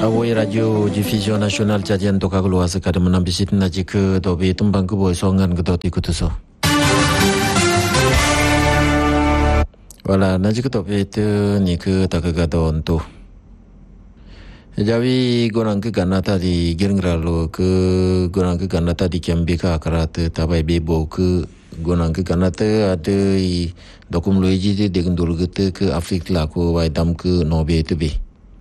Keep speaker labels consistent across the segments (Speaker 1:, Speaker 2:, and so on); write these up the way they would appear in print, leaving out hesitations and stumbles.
Speaker 1: Awoi Radio Diffusion Nasional Jadian Toka Keluar sekadar menambisit naji ke dobi tembang ke boy songan ke doti kutuso. Wala naji ke dobi itu ni ke tak ke gadon tu. Jadi gorang ke gana tadi giringralo ke gorang ke gana tadi kiambika akarat tabai bebo ke gorang ke gana te ada dokum loiji de degendur gitu ke Afrika laku waidam ke nobe itu be.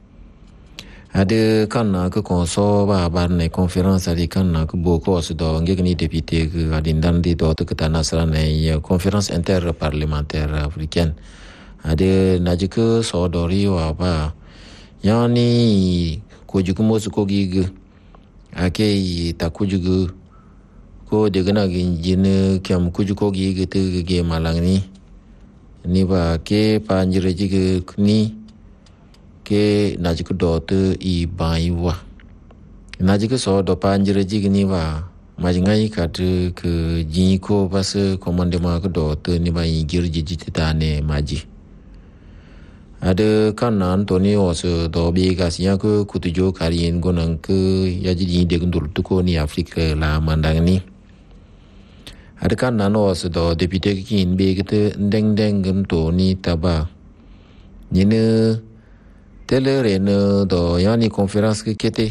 Speaker 1: Ada kan ke konso ba barne konferans ada kan ke boko sudah ngegni depute ke adindan di do ke tanah serane konferans interparlementaire africaine ada naji ke sodori wa ba yani ko juku mosu ko gig ake ta ko jugu ko de gana ginjin kyam ko juku gig te ge malang ni ba ke panjire jige ni ke najik dot I baiwa najik so do panjire jigni wa majngai kat ke jinko pas komandema ke dot ni ba girji jitane maji ada kanan toni os do bigasnya ke kutujo karien gonang ke yaji de gundur tuko ni Afrika la mandang ni ada kanan os do depute kin be ke deng gem to ni taba nyine Teleren do yani konferans ke kete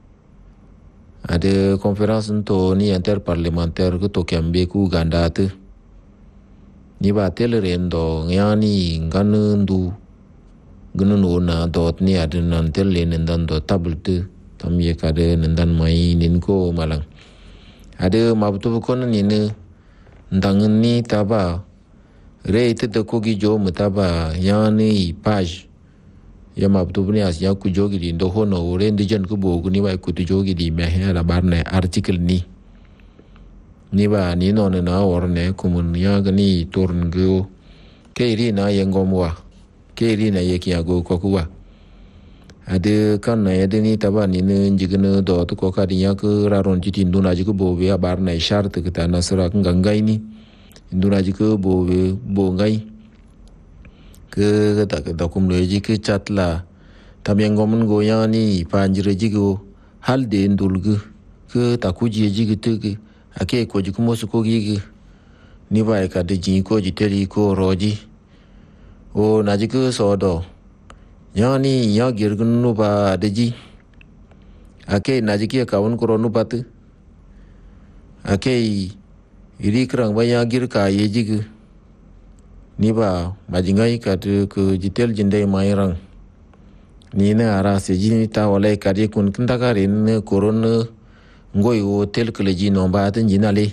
Speaker 1: ada konferans untuk ni interparlementaire ke Tokiambe ku Uganda tu ni ba teleren do yani ganundu gunununa dot ni ada nan teleren dan do tabel tu tamye kade nandan mai ninko malang ada mabutu kon ni ne ndangen ni taba rate de ko gi jo mutaba yani page ya mabtu ni asya ku jogi di ndo hono ore ndijan ku bogu ni ba ku tu jogi di me la barne article ni ba ni no na orne kumun ya gani torn go ke ri na yengomwa ke ri na yeki ago ko kuwa ade kan na ede ni taba ni ne jigna do to ko ka di ya ku raron ji tin duna ji ku bo ya barne shart ke ta nasra ngangai ni duna ji ku bo ngai ke tak dokum loji ke chatla tamyang gomen goyani panjire jigo hal de ndulgu ke takuji jigi tege ake ko jikumo su ko gigi ni ba ka de ji ko jiteri ko roji o najiku sodo yani ya girgun no ba de ji ake najiki ka won ko no bat ake iri krang ba ya gir ka ye jigi ni ba majingai kat ke jitel jindai mairang ni na ara se jini ta wala ka de kun kinta karin koron ngoi hotel kleji no ba tan jinale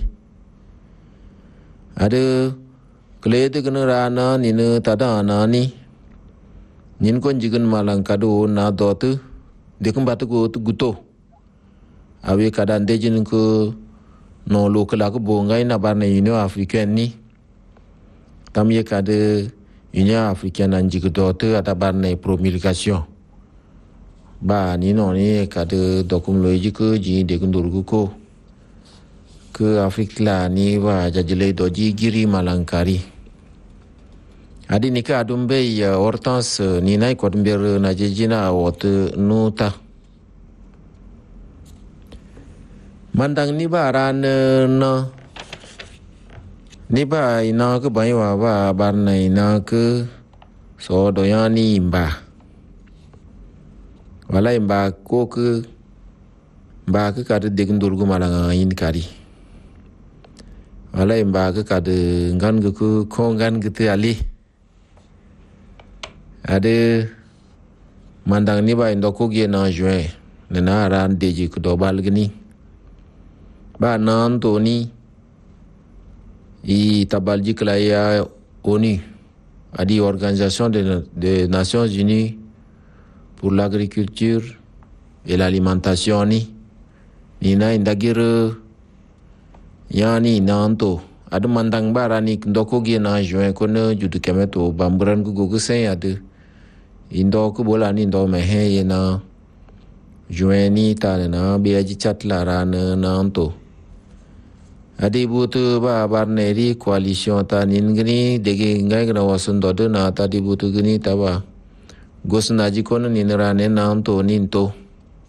Speaker 1: ada klede gna rana ni ne tada na ni nin kon jigen malang kado na dot de kum bat ko guto awe kadan de jin ko no lokala ko bongai na barne Union Africaine ni tamye kade Union Africaine anji dote ata barne promulgation ba ni no ni kade dokum loji ko ji de gundur ko ke Afrika la ni wa jajile doji giri malangkari adi ni ka dumbe ya Hortense ni nai ko dumber na jejina wot nuta mandang ni baran na ni ba ina ke bai wa ba barna ina ke so doyani imba wala imba ko ke ba ke kade degndurgu malanga in kari wala imba ke kade ngan ke kongan gitu ali ade mandang ni ba indoko ge na juin na ran deji ko do balgni ba nan to ni I tabalji klaya ONU adi Organisation des Nations Unies pour l'agriculture et l'alimentation ni na indagir yani nanto adu mandang barani ndoko gi na juin kono judu kemeto bamburan ku gogo sen adu indoko bolani ndo mehe na juin ni ta na biaji chatla ran nanto adi butu ba barneri coalition ta ningni dege ngai gna wasun dodo na ta di butu gni ta ba gosnaji kono ninrane nanto ninto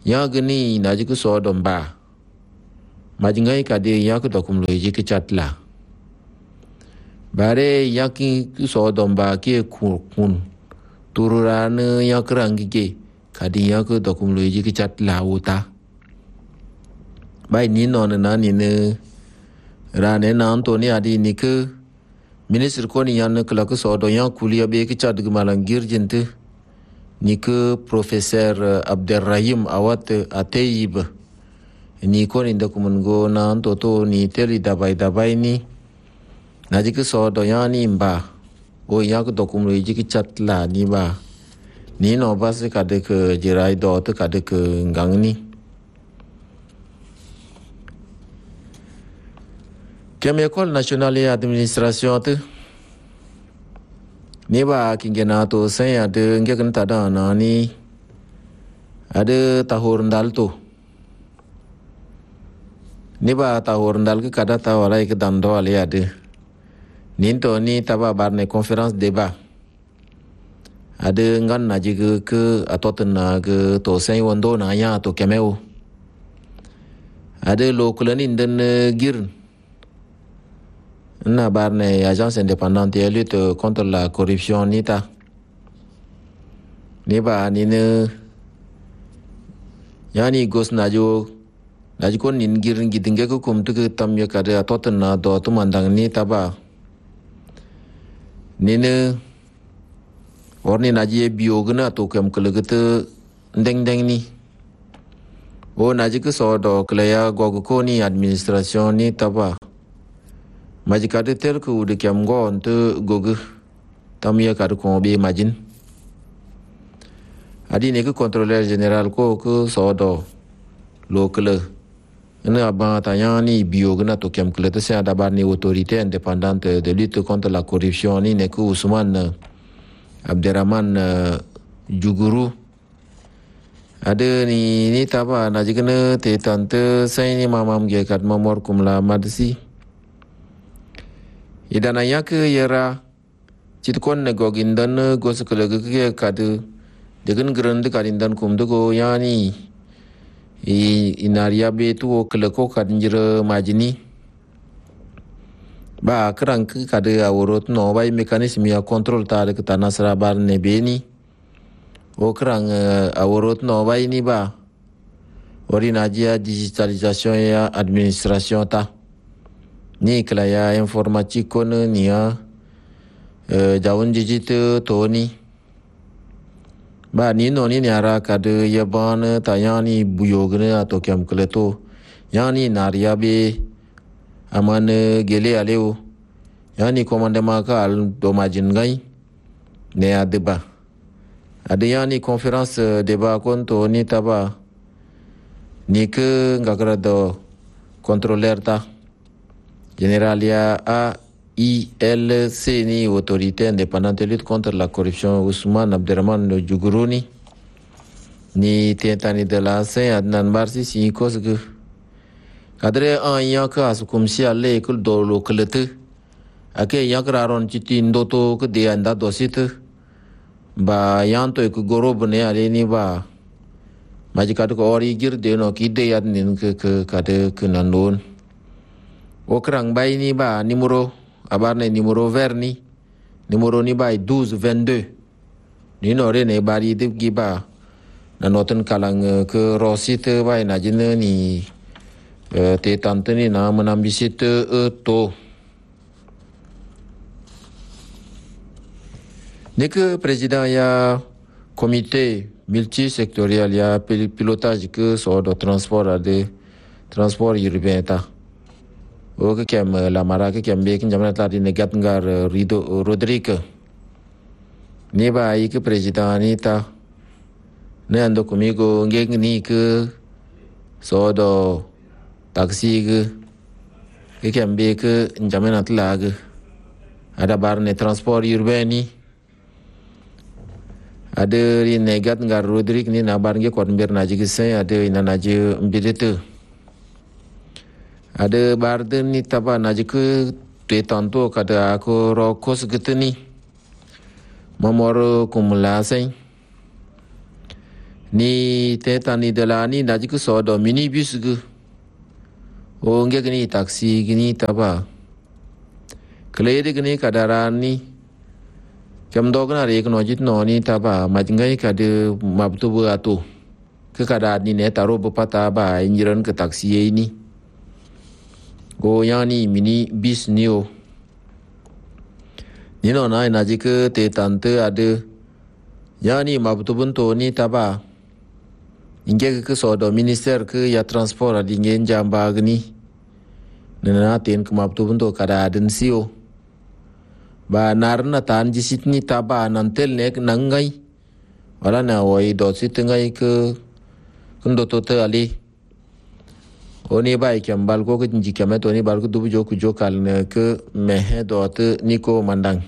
Speaker 1: ya gini na jiku so don ba majingai kade ya ku dokum lo jiki chatla bare ya ki so don ba ki kun tururan ya kerangi ke kade ya ku dokum lo jiki chatla uta bai ni non na ni ne rane na antoni adi ni ke ministre ko ni yan kala ku so don ya kuliya be ki chat gmalangir jinte ni que professeur Abderrahim Awat Ateyib ni ko ni dokumengo na toto ni teli dabai ni na jike so do yani mba o ya ko dokumengo jike chatla ni ba ni no bas ka de ke jirai do to ka de ke ngang ni kem école nationale administration te ni ba kingena to sen ada ngeken tada na ni ada tahur ndal to ni ba tahur ndal ke kada ta wala ke dando ale ada nin to ni taba bar ne conférence débat ada ngan na jiga ke atoten na ke to sen wondo na ya to kemeu ada lokulanin den gir na barne agence indépendante de lutte contre la corruption nita ni ba ni ne yani gos na jo kon nin girin gidinge ko kum tu tam ya kada toten na do tu mandang ni taba ni ne orni na je bio gna to kam kelegete ndeng ni o na ji ko so do kleya gogo ko ni administration ni taba majikade tel ko de kiam gon te gogu tamia kar ko be majin adi ne ko contrôleur général ko sodo local ne aba tayani bio gna to kiam klete se adabar ni autorité indépendante de lutte contre la corruption ni ne ko Ousmane Abderrahman Juguru ada ni taba na jikne te tante sai ni mamam ge kat mamor kumla madsi idana yak yera chitkon ne gogindan go sekele ke kadu degen grand kadindan kumdu go yani inaria betu kele ko kadinjira majini ba krang ke kadu awrot no bai mekanisme ya control ta de tanasra bar ne beni o krang awrot no bai ni ba orinadia digitalisation ya administration ta ni kelaya informatik kono ni ya jawon digital to ni ba ni no ni ara kade ya ban tayani buyogne ato kem kleto yani naria be amane gele aleo yani commandement ka do majin gai ne adeba ade yani conférence débat konto ni taba ni ke ngakra do contrôleur ta Generalia AILC ni autorité indépendante de lutte contre la corruption Ousmane Abderrahman Juguruni ni tentani de la Saint Adnan Barsi si kosge kadre an yaka asukum si alle kul do lokalete ake yakraron chiti ndoto ke de anda dosit ba yanto ek gorob ne ale ni ba majikad ko ori gir de no ki de adnin ke kade kenanon Okrang bay ni ba numero abarne numero verni numero ni ba 1222 ni no re ne bari de giba na noten kalang ke rosit ba na jine ni te tante ni na menambisit to ni ke président ya comité multisectoriel ya pilotage que so do transport urbain ta o ke kem la mara ke kem be kin jamna ta di negat ngar Rido Rodrigue ni ba i ke president ni ta ne ando comigo ngeng ni ke so do taxi ke kem be ke jamna ta ge ada bar ne transport urbain ni ada ri negat ngar Rodrigue ni na bar nge kon ber na ji sen ada ina na ji mbidete ada barden ni taba na jiku te tanto kada aku rokos gitu ni mamor kumulasen ni te tani de la ni na jiku so do minibus gu o nge gini taksi gini taba klede gini kadara ni jam do gna re no jit no ni taba majngai kade mabtu bu atu ke kada ni ne taro bu pata ba injiran ke taksi ini go yani mini bis nio ni no na jiku te tante ade yani mabtu bunto ni taba inge ke so do minister ke ya transport adi ngen jamba gni nena ten ke mabtu bunto kada den sio ba narna tan jisit ni taba nantel nek nangai wala na woi do sit ngai ke kundo to te ali oni bai kembal ko ke jinji kemet oni bal ko dubu jo ku jo kal ne ke mehe do te niko mandang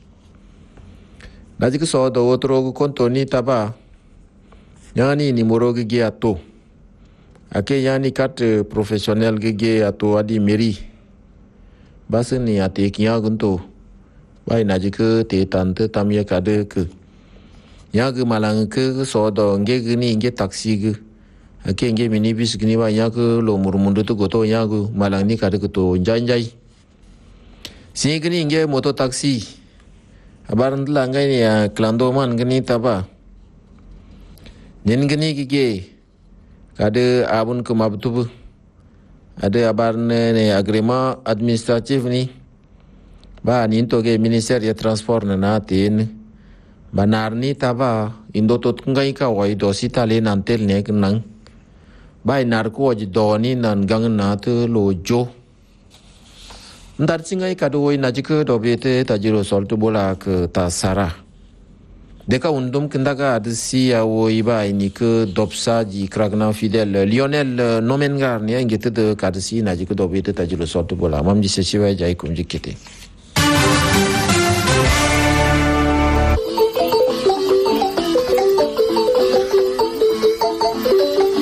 Speaker 1: Naji ke so do otro ko konto ni taba yani ni moro ge ato ake yani kat professionnel ge ato adi meri bas ni ate kiya gunto bai naji ke te tante tamye kade ke ya ge malang ke so do nge ni nge taksi ge ake nge minibus gini ba ya ke lo murmundu to goto ya ge malang ni kade ke to janjai si gini nge moto taksi abaran langai ni ya klando man gini taba nin gini gige kade abun ke mabtu ada abaran ne agreement administratif ni ba nin to ge minister ya transport na tin banar ni taba indo tot ngai ka wai do sitale nantel ne nang bai nar ko ji do ni nan gang na te lo jo ndar singai kado woi najike do bete tajiro soltu bola ke ta sara deka undum kindaga adsi ya woi bai ni ke dopsa ji kragna fidel Lionel Nomengar ni ngete de kadsi najike do bete tajiro soltu bola mam ji se chiwa jai kum jikete